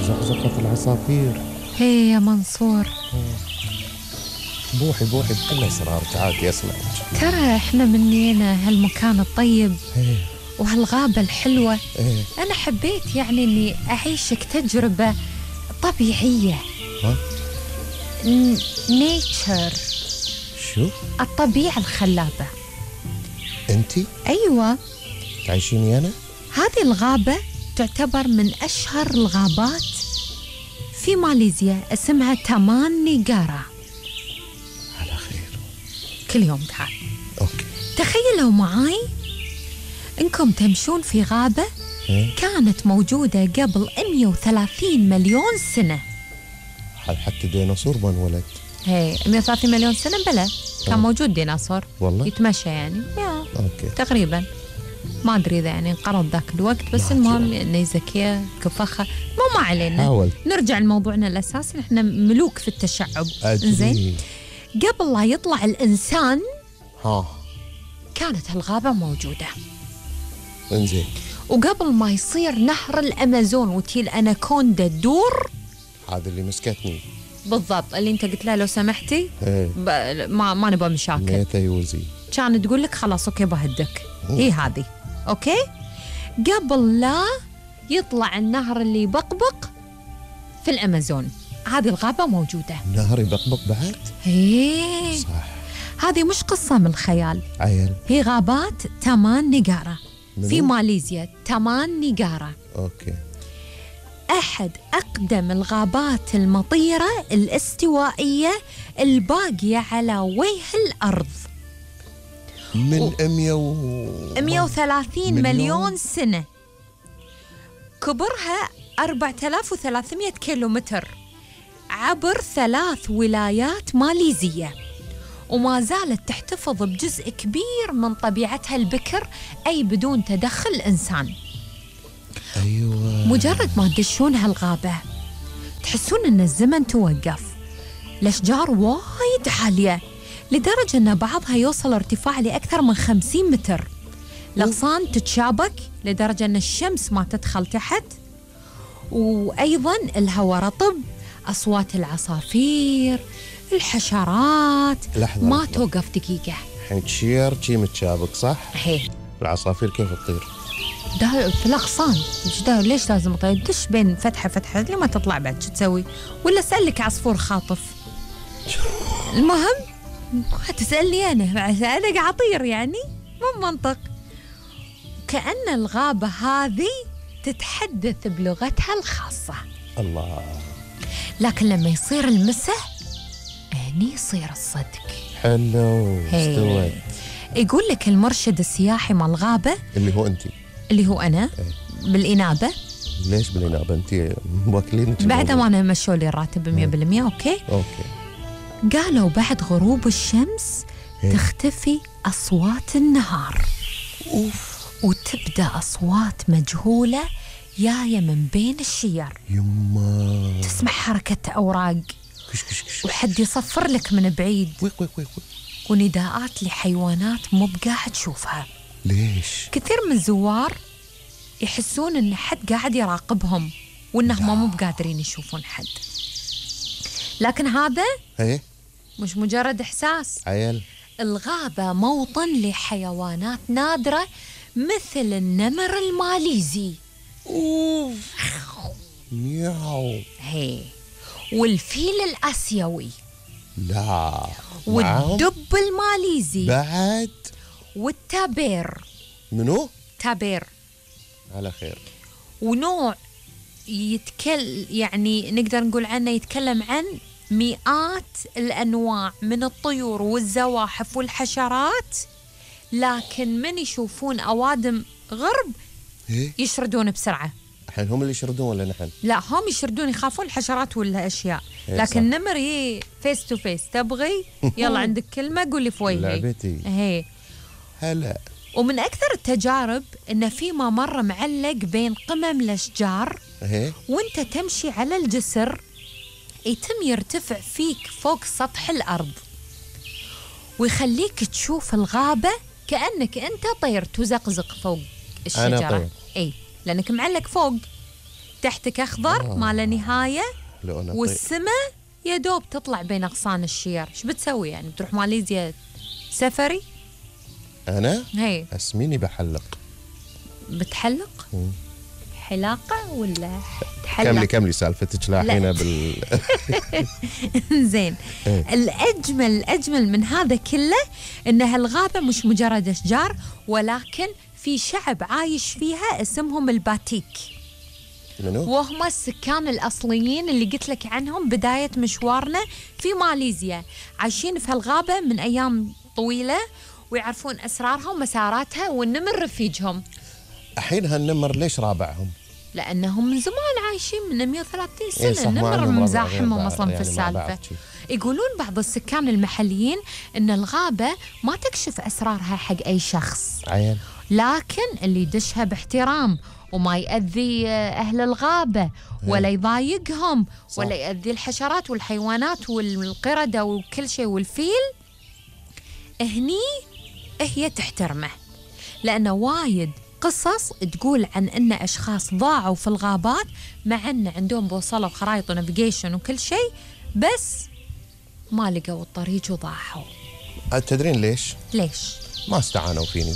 زقزقة العصافير. هي يا منصور، بوحي بكل أسرار، تعالي أسمعك. ترى إحنا منينا هالمكان الطيب وهالغابة الحلوة. أنا حبيت يعني إني أعيشك تجربة طبيعية. نيتشر. شو؟ الطبيعة الخلابة. أنتي؟ أيوة. تعيشيني أنا؟ هذه الغابة تعتبر من أشهر الغابات في ماليزيا، اسمها تامان نيغارا. على خير. كل يوم تعال. أوكي. تخيلوا معاي إنكم تمشون في غابة كانت موجودة قبل 130 مليون سنة. حتى ديناصور ما انولد. 130 مليون سنة بلا كان موجود ديناصور والله يتمشى يعني أوكي. تقريبا، ما أدري إذا يعني انقرض ذاك الوقت، بس المهم إنه ذكية كفخة. ما علينا، حاول. نرجع لموضوعنا الأساسي. نحن ملوك في التشعب. إنزين، قبل لا يطلع الإنسان كانت الغابة موجودة. إنزين. وقبل ما يصير نهر الأمازون وتيل أناكوندا تدور، هذا اللي مسكتني بالضبط، اللي انت قلت لها لو سمحتي ما نبغى مشاكل، ميتا يوزي، كان تقول لك خلاص اوكي بهدك. هي هذه اوكي. قبل لا يطلع النهر اللي يبقبق في الأمازون، هذه الغابة موجودة. نهر يبقبق بعد؟ هي صح. هذه مش قصة من الخيال، عيل. هي غابات تامان نيغارا في ماليزيا. تامان نيغارا اوكي، أحد أقدم الغابات المطيرة الاستوائية الباقية على وجه الأرض من 130 مليون سنة. كبرها 4300 كيلومتر عبر 3 ولايات ماليزية، وما زالت تحتفظ بجزء كبير من طبيعتها البكر، أي بدون تدخل إنسان. أيوة. مجرد ما تدشون هالغابة تحسون أن الزمن توقف. الأشجار وايد عالية لدرجة أن بعضها يوصل ارتفاع لأكثر من 50 متر. الأغصان تتشابك لدرجة أن الشمس ما تدخل تحت، وأيضا الهواء رطب. أصوات العصافير، الحشرات ما توقف دقيقة. الحين تشير شي متشابك صح؟ هي العصافير كيف تطير؟ ده في الأغصان. ليش لازم تطير؟ دش بين فتحة لما تطلع بعد شو تسوي؟ ولا سألك عصفور خاطف؟ المهم تسألني أنا قاعد أطير يعني؟ مو منطق. كأن الغابة هذه تتحدث بلغتها الخاصة. الله. لكن لما يصير المسح هني يصير الصدق. حلو. استويت. يقول لك المرشد السياحي مال الغابة اللي هو أنت، اللي هو أنا بالإنابة. ليش بالإنابة؟ أنت موكلين بعد ما أنا مشوا لي الراتب 100%. أوكي. قالوا بعد غروب الشمس تختفي أصوات النهار. وتبدأ أصوات مجهولة جاية من بين الشجر. يما تسمع حركة أوراق كش كش كش، وحد يصفر لك من بعيد. ونداءات لحيوانات مو بقاعد تشوفها. ليش؟ كثير من الزوار يحسون إن حد قاعد يراقبهم وإنهم مو بقادرين يشوفون حد. لكن هذا مش مجرد إحساس. عيل. الغابة موطن لحيوانات نادرة مثل النمر الماليزي. مياو. والفيل الآسيوي. لا. والدب الماليزي بعد. والتابير. منو؟ تابير. على خير. ونوع يعني نقدر نقول عنه يتكلم عن مئات الأنواع من الطيور والزواحف والحشرات، لكن من يشوفون أوادم غرب يشردون بسرعة. الحين هم اللي يشردون ولا نحن؟ لا، هم يشردون، يخافون الحشرات والأشياء. لكن النمر فيس تو فيس، تبغي يلا عندك كلمة قولي في وجهي. لعبتي. هلا. ومن أكثر التجارب إنه فيما مرة معلق بين قمم الأشجار وانت تمشي على الجسر يتم يرتفع فيك فوق سطح الأرض ويخليك تشوف الغابة كأنك أنت طير تزقزق فوق الشجرة. أنا طير. لأنك معلق فوق. تحتك أخضر ما له نهاية، لونه والسماء يا دوب تطلع بين أغصان الشير. إيش بتسوي يعني؟ بتروح ماليزيا سفري؟ أنا؟ هي اسميني بحلق. بتحلق؟ حلاقة ولا تحلق؟ كملي سالفتك لاحينا بال زين. الأجمل من هذا كله إن هالغابة مش مجرد أشجار، ولكن في شعب عايش فيها اسمهم الباتيك. منو؟ وهم السكان الأصليين اللي قلت لك عنهم بداية مشوارنا في ماليزيا. عايشين في هالغابة من أيام طويلة، ويعرفون أسرارها ومساراتها، والنمر رفيجهم. الحين هالنمر ليش رابعهم؟ لأنهم من زمان عايشين من 130 سنة. إيه صح، ما النمر عندهم مزاحمهم ربع أصلا يعني في مع بعض السالفة. شي. يقولون بعض السكان المحليين إن الغابة ما تكشف أسرارها حق أي شخص، عيل. لكن اللي يدشها باحترام وما يأذي أهل الغابة ولا يضايقهم ولا يأذي الحشرات والحيوانات والقردة وكل شيء والفيل، هني هي تحترمه. لأنه وايد قصص تقول عن أن أشخاص ضاعوا في الغابات مع أن عندهم بوصلة وخرائط ونافيجيشن وكل شيء، بس ما لقوا الطريق وضاعوا. تدرين ليش؟ ليش؟ ما استعانوا فيني.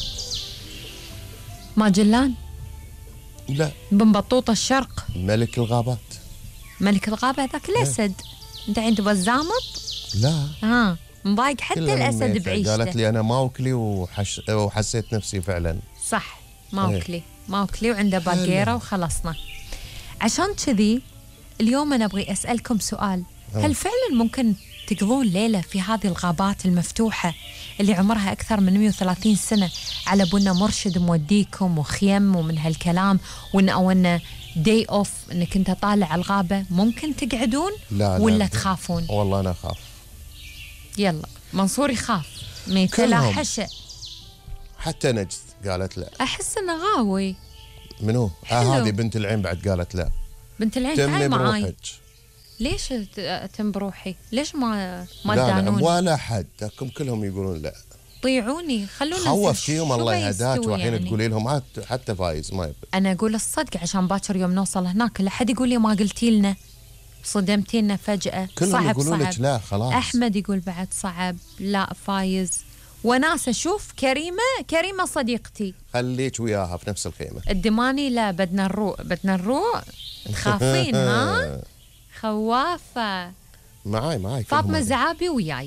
ماجلان؟ لا، بن بطوطة الشرق؟ ملك الغابات. ملك الغابة هذاك الأسد. أنت عند الزامط؟ لا، مضايق حتى الأسد بعيشته. قالت لي أنا ما أكلي وحسيت نفسي فعلا صح، ما أكلي وعنده باقيرة وخلصنا. عشان كذي اليوم أنا أبغي أسألكم سؤال. هل فعلا ممكن تقضون ليلة في هذه الغابات المفتوحة اللي عمرها أكثر من 130 سنة على بنا مرشد موديكم وخيم ومن هالكلام، أو إنه داي أوف إنك أنت طالع الغابة؟ ممكن تقعدون؟ لا ولا تخافون؟ والله أنا أخاف. يلا منصور يخاف، ميتلا حشا، حتى نجد قالت لا. أحس إنه غاوي. منو؟ هذه بنت العين بعد قالت لا. بنت العين تعال معاي. ليش تم بروحي؟ ليش ما تدانوني؟ لا ولا حد، كلهم يقولون لا. طيعوني، خلونا خوفتيهم الله يهداك، وحين يعني. تقولي لهم حتى فايز ما يبي. انا اقول الصدق عشان باكر يوم نوصل هناك لا حد يقول لي ما قلتي لنا، صدمتي لنا فجأة. كلهم يقولون لك لا خلاص. احمد يقول بعد صعب، لا فايز، وناس اشوف كريمة صديقتي خليك وياها في نفس الخيمة. الدماني لا بدنا نروق تخافين ها؟ خوافة. معاي فاطمة الزعابي وياي.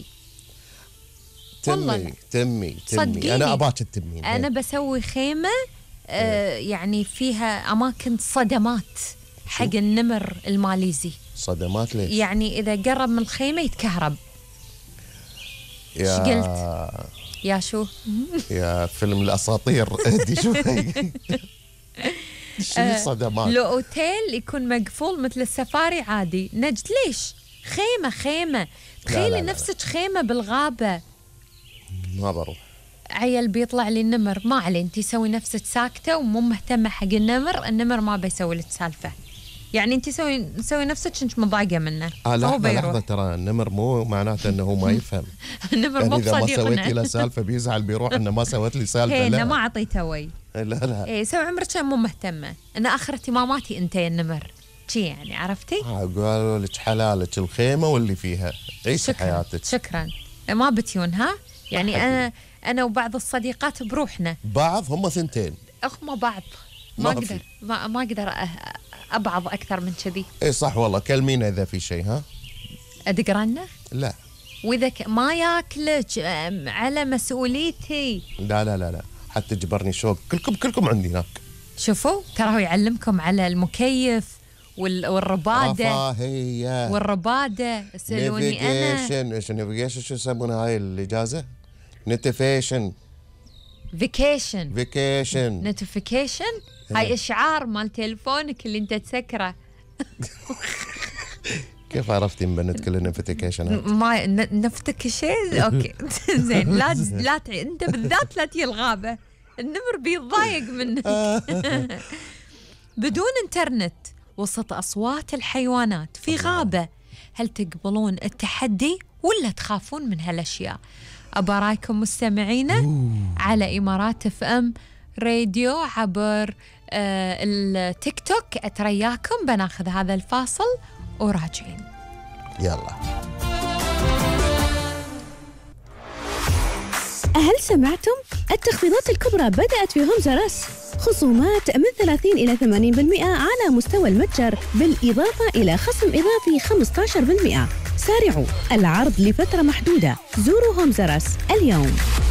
تمي صدقيني أنا أباك تتمين. أنا بسوي خيمة يعني فيها أماكن صدمات حق النمر الماليزي. صدمات ليش؟ يعني إذا قرب من الخيمة يتكهرب. ايش قلت؟ يا شو؟ يا فيلم الأساطير. اهدي شوي. شو الصدمات؟ لو أوتيل يكون مقفول مثل السفاري عادي. نجد ليش؟ خيمة تخيلي نفسك خيمة بالغابة. ما بروح. عيل بيطلع لي النمر، ما عليه، انتي سوي نفسك ساكتة ومو مهتمة حق النمر ما بيسوي لك سالفة. يعني انتي سوي نفسك انت مضايقة منه. لحظة ترى النمر مو معناته انه هو ما يفهم. النمر يعني مو اذا ما بصديقنا. سويت له سالفة بيزعل بيروح انه ما سويت لي سالفة. لا ما اعطيته وي. لا ايه سوي عمرك مو مهتمة. انا اخر اهتماماتي انت يا النمر. شي يعني عرفتي؟ قالوا لك حلالك الخيمة واللي فيها، عيشي حياتك. شكرا. ما بتيون ها؟ يعني انا وبعض الصديقات بروحنا. بعض هم ثنتين. هم بعض. ما اقدر ابعض اكثر من كذي. اي صح والله. كلمينا اذا في شيء. ها ادق رنه؟ لا. واذا ما ياكلك على مسؤوليتي. لا حتى جبرني شوق. كلكم عندي هناك. شوفوا ترى هو يعلمكم على المكيف والرباده. رفاهية والرباده. سألوني انا ايش نافيجيشن؟ شو يسمونها هاي الاجازه؟ نوتيفيكيشن. نوتيفيكيشن هاي اشعار مال تليفونك اللي انت تسكره. كيف عرفتي مبنت كل النوتيفيكيشنات؟ ما نفتك شيء. اوكي زين. لا انت بالذات لا تجي الغابه، النمر بيتضايق منك. بدون انترنت وسط اصوات الحيوانات في غابه، هل تقبلون التحدي ولا تخافون من هالاشياء؟ أبا رايكم مستمعينا على إمارات FM راديو عبر التيك توك أترياكم. بناخذ هذا الفاصل وراجعين. يلا. هل سمعتم؟ التخفيضات الكبرى بدأت في هومز آر أس. خصومات من 30 إلى 80% على مستوى المتجر، بالإضافة إلى خصم إضافي 15%. سارعوا، العرض لفترة محدودة. زوروا هومز آر أس اليوم.